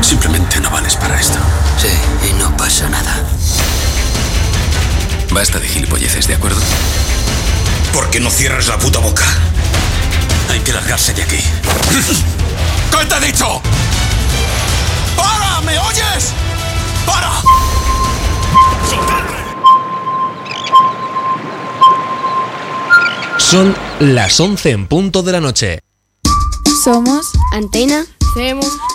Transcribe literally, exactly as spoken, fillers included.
Simplemente no vales para esto. Sí, y no pasa nada. Basta de gilipolleces, ¿de acuerdo? ¿Por qué no cierras la puta boca? Hay que largarse de aquí. ¿Qué te he dicho? ¡Para! ¿Me oyes? ¡Para! Son las once en punto de la noche. Somos Antena Cemo.